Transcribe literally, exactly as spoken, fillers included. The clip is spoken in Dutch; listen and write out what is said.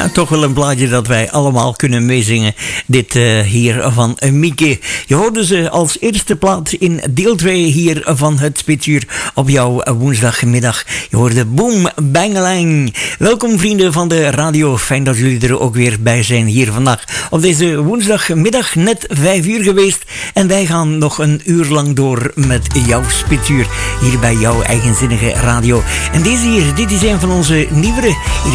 Ja, toch wel een plaatje dat wij allemaal kunnen meezingen. Dit uh, hier van uh, Mieke. Je hoorde ze als eerste plaat in deel twee hier van het Spitsuur op jouw woensdagmiddag. Je hoorde Boom Bangelang. Welkom vrienden van de radio. Fijn dat jullie er ook weer bij zijn hier vandaag. Op deze woensdagmiddag net vijf uur geweest. En wij gaan nog een uur lang door met jouw Spitsuur. Hier bij jouw eigenzinnige radio. En deze hier, dit is een van onze nieuwere